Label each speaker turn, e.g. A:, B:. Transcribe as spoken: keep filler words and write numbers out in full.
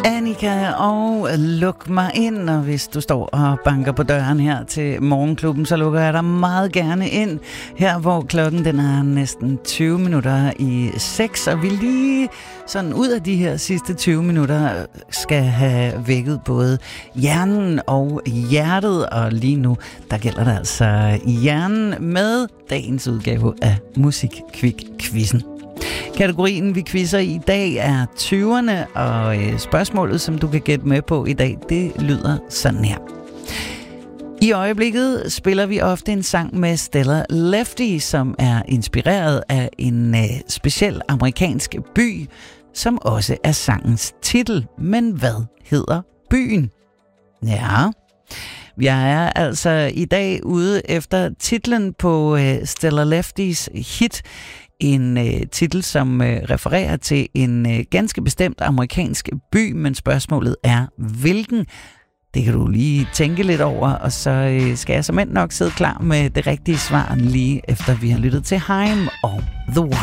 A: Annika og luk mig ind, og hvis du står og banker på døren her til Morgenklubben, så lukker jeg dig meget gerne ind her, hvor klokken den er næsten tyve minutter i seks, og vi lige sådan ud af de her sidste tyve minutter skal have vækket både hjernen og hjertet, og lige nu der gælder det altså hjernen med dagens udgave af Musikquiz-quizzen. Kategorien, vi quizzer i dag, er tyverne, og spørgsmålet, som du kan gætte med på i dag, det lyder sådan her. I øjeblikket spiller vi ofte en sang med Stella Lefty, som er inspireret af en uh, speciel amerikansk by, som også er sangens titel. Men hvad hedder byen? Ja, jeg er altså i dag ude efter titlen på uh, Stella Leftys hit. En øh, titel, som øh, refererer til en øh, ganske bestemt amerikansk by, men spørgsmålet er, hvilken? Det kan du lige tænke lidt over, og så øh, skal jeg som end nok sidde klar med det rigtige svar lige efter vi har lyttet til Haim og The One.